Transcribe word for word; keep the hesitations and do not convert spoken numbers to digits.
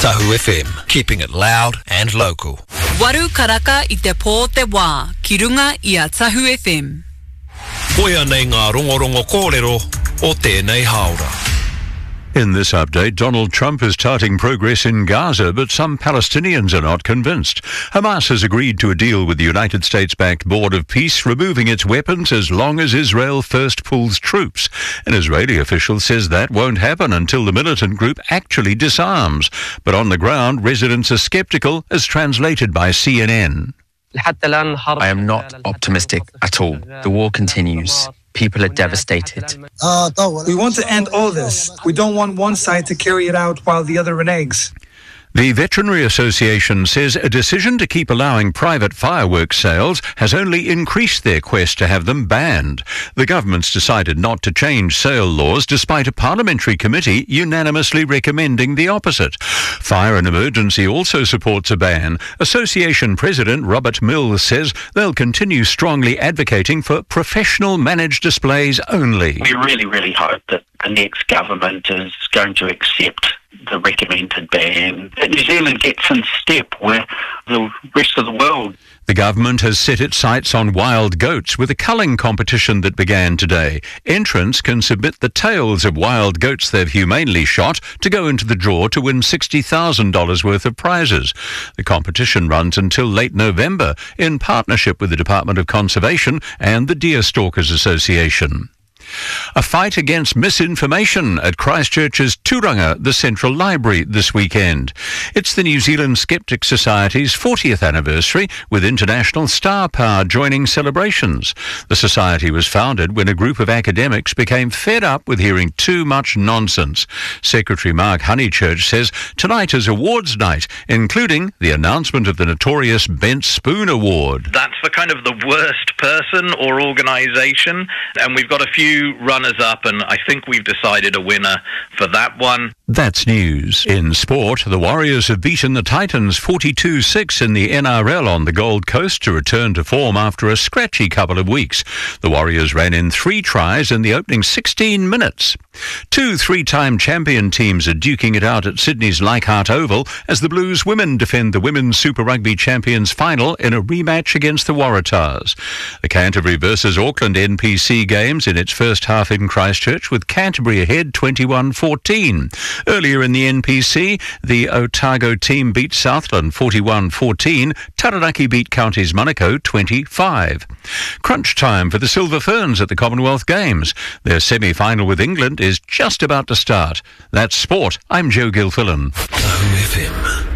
Tahu F M, keeping it loud and local. Waru karaka I te pō te wā, ki runga I a Tahu F M. Koia nei ngā rongorongo kōrero o tēnei haora. In this update, Donald Trump is touting progress in Gaza, but some Palestinians are not convinced. Hamas has agreed to a deal with the United States-backed Board of Peace, removing its weapons as long as Israel first pulls troops. An Israeli official says that won't happen until the militant group actually disarms. But on the ground, residents are skeptical, as translated by C N N. I am not optimistic at all. The war continues. People are devastated. We want to end all this. We don't want one side to carry it out while the other reneges. The Veterinary Association says a decision to keep allowing private fireworks sales has only increased their quest to have them banned. The government's decided not to change sale laws despite a parliamentary committee unanimously recommending the opposite. Fire and Emergency also supports a ban. Association President Robert Mills says they'll continue strongly advocating for professional managed displays only. We really, really hope that the next government is going to accept the recommended ban. New Zealand gets in step with the rest of the world. The government has set its sights on wild goats with a culling competition that began today. Entrants can submit the tails of wild goats they've humanely shot to go into the draw to win sixty thousand dollars worth of prizes. The competition runs until late November in partnership with the Department of Conservation and the Deer Stalkers Association. A fight against misinformation at Christchurch's Turanga, the Central Library, this weekend. It's the New Zealand Skeptics Society's fortieth anniversary, with International Star Power joining celebrations. The society was founded when a group of academics became fed up with hearing too much nonsense. Secretary Mark Honeychurch says tonight is awards night, including the announcement of the notorious Bent Spoon Award. That's for kind of the worst person or organisation, and we've got a few runners-up, and I think we've decided a winner for that one. That's news. In sport, the Warriors have beaten the Titans forty-two six in the N R L on the Gold Coast to return to form after a scratchy couple of weeks. The Warriors ran in three tries in the opening sixteen minutes. Two three-time champion teams are duking it out at Sydney's Leichhardt Oval as the Blues women defend the Women's Super Rugby Champions final in a rematch against the Waratahs. The Canterbury versus Auckland N P C games in its first half in Christchurch, with Canterbury ahead twenty-one fourteen. Earlier in the N P C, the Otago team beat Southland forty-one fourteen. Taranaki beat Counties Manukau twenty-five. Crunch time for the Silver Ferns at the Commonwealth Games. Their semi-final with England is just about to start. That's sport. I'm Joe Gilfillan. Tahu F M.